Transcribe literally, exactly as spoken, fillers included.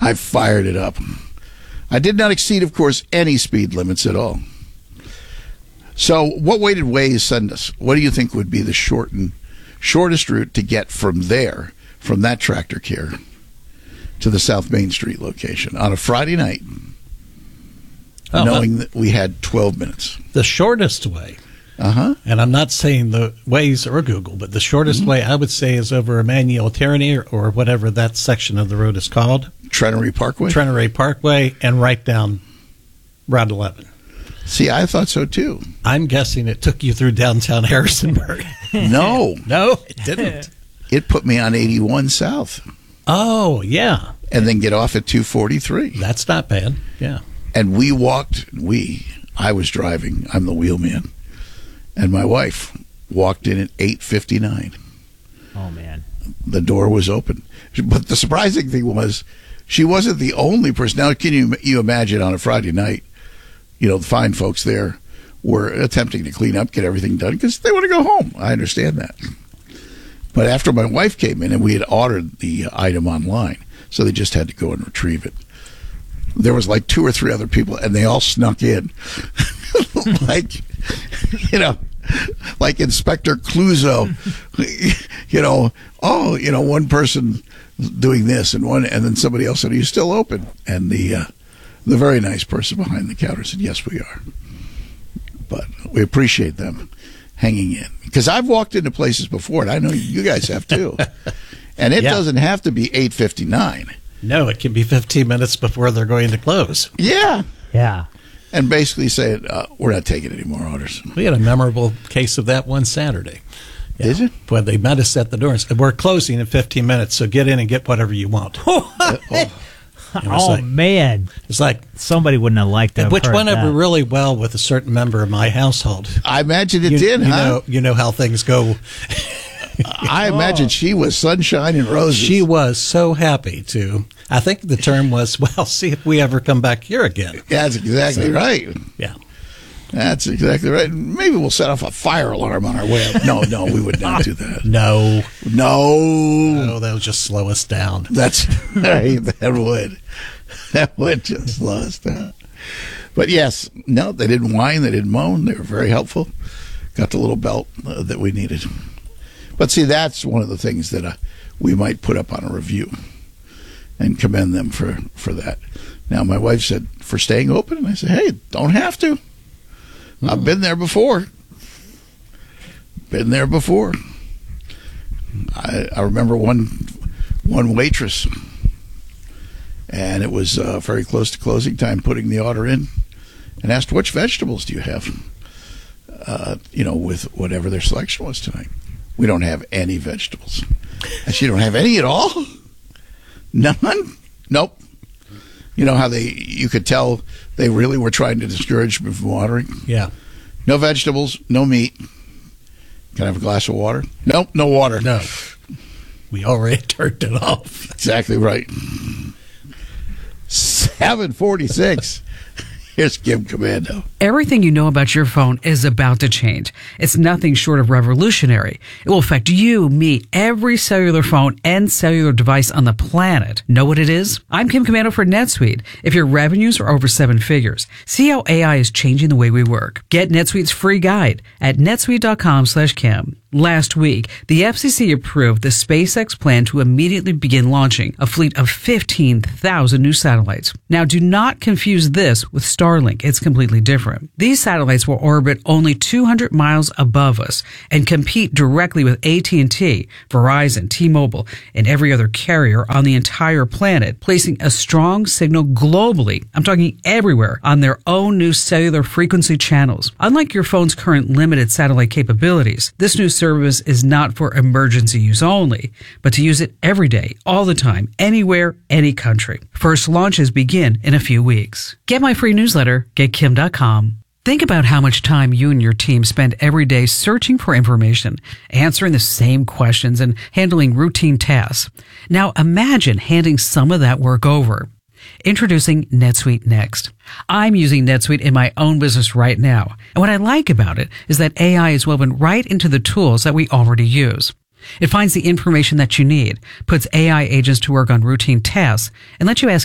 I fired it up. I did not exceed, of course, any speed limits at all. So what way did Waze send us? What do you think would be the shortened, shortest route to get from there, from that tractor care, to the South Main Street location on a Friday night, oh, knowing that we had twelve minutes? The shortest way. Uh-huh. And I'm not saying the Waze or Google, but the shortest mm-hmm. way I would say is over Emmanuel Tyranny or, or whatever that section of the road is called. Trenery Parkway? Trenery Parkway, and right down Route eleven. See, I thought so too. I'm guessing it took you through downtown Harrisonburg. No. No, it didn't. It put me on eighty-one South. Oh, yeah. And then get off at two forty-three. That's not bad, yeah. And we walked, we, I was driving, I'm the wheelman, and my wife walked in at eight fifty-nine. Oh, man. The door was open. But the surprising thing was, she wasn't the only person. Now, can you you imagine on a Friday night, you know, the fine folks there were attempting to clean up, get everything done, because they want to go home. I understand that. But after my wife came in and we had ordered the item online, so they just had to go and retrieve it, there was like two or three other people, and they all snuck in. Like, you know, like Inspector Clouseau, you know, oh, you know, one person doing this and one, and then somebody else said, "Are you still open?" And the uh, the very nice person behind the counter said, "Yes, we are." But we appreciate them hanging in, because I've walked into places before, and I know you guys have too. And it yeah. doesn't have to be eight fifty-nine. No, it can be fifteen minutes before they're going to close. Yeah. Yeah. And basically say, uh, we're not taking any more orders. We had a memorable case of that one Saturday. Yeah. Did you? When they met us at the doors. We're closing in fifteen minutes, so get in and get whatever you want. uh, oh, oh like, man. It's like somebody wouldn't have liked that. Which went over really well with a certain member of my household. I imagine it you, did, you huh? Know, you know how things go. I imagine oh. she was sunshine and roses. She was so happy to. I think the term was, well, see if we ever come back here again. Yeah, that's exactly so, right. Yeah. That's exactly right. Maybe we'll set off a fire alarm on our way up. No, no, we would not do that. No. No. No, that would just slow us down. That's right. That would. That would just slow us down. But yes, no, they didn't whine. They didn't moan. They were very helpful. Got the little belt uh, that we needed. But see, that's one of the things that uh, we might put up on a review and commend them for, for that. Now, my wife said, for staying open? And I said, hey, don't have to. Mm-hmm. I've been there before. Been there before. I, I remember one one waitress, and it was uh, very close to closing time, putting the order in, and asked, which vegetables do you have? Uh, you know, with whatever their selection was tonight. We don't have any vegetables. And she don't have any at all? None? Nope. You know how they, you could tell they really were trying to discourage me from ordering? Yeah. No vegetables, no meat. Can I have a glass of water? Nope, no water. No. We already turned it off. Exactly right. seven forty-six. Here's Kim Commando. Everything you know about your phone is about to change. It's nothing short of revolutionary. It will affect you, me, every cellular phone and cellular device on the planet. Know what it is? I'm Kim Commando for NetSuite. If your revenues are over seven figures, see how A I is changing the way we work. Get NetSuite's free guide at netsuite.com slash Kim. Last week, the F C C approved the SpaceX plan to immediately begin launching a fleet of fifteen thousand new satellites. Now, do not confuse this with Starlink. It's completely different. These satellites will orbit only two hundred miles above us and compete directly with A T and T, Verizon, T-Mobile, and every other carrier on the entire planet, placing a strong signal globally, I'm talking everywhere, on their own new cellular frequency channels. Unlike your phone's current limited satellite capabilities, this new service is not for emergency use only, but to use it every day, all the time, anywhere, any country. First launches begin in a few weeks. Get my free newsletter, get kim dot com. Think about how much time you and your team spend every day searching for information, answering the same questions, and handling routine tasks. Now imagine handing some of that work over. Introducing NetSuite Next. I'm using NetSuite in my own business right now. And what I like about it is that A I is woven right into the tools that we already use. It finds the information that you need, puts A I agents to work on routine tasks, and lets you ask